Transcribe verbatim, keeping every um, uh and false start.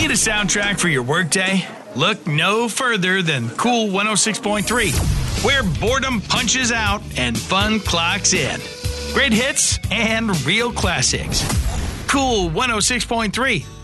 Need a soundtrack for your workday? Look no further than Cool one oh six point three, where boredom punches out and fun clocks in. Great hits and real classics. Cool one oh six point three.